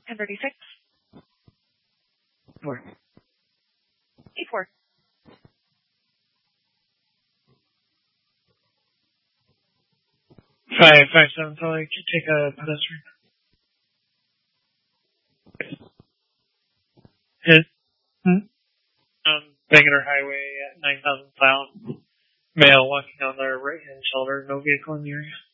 1036. 4. 84. 557, so I could take a pedestrian. Hit. Bangor Highway at 9,000 south. Male walking on their right-hand shoulder. No vehicle in the area.